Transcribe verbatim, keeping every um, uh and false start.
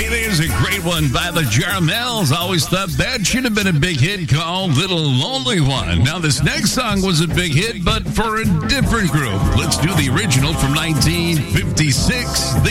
there's a great one by the Jarmels. Always thought that should have been a big hit called Little Lonely One. Now, this next song was a big hit, but for a different group. Let's do the original from nineteen fifty-six.